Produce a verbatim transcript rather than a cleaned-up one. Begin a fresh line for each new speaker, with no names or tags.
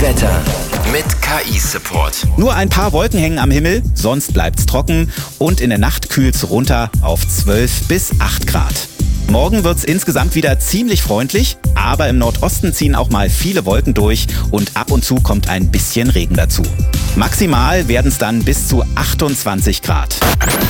Wetter mit K I-Support.
Nur ein paar Wolken hängen am Himmel, sonst bleibt's trocken und in der Nacht kühlt's runter auf zwölf bis acht Grad. Morgen wird's insgesamt wieder ziemlich freundlich, aber im Nordosten ziehen auch mal viele Wolken durch und ab und zu kommt ein bisschen Regen dazu. Maximal werden's dann bis zu achtundzwanzig Grad.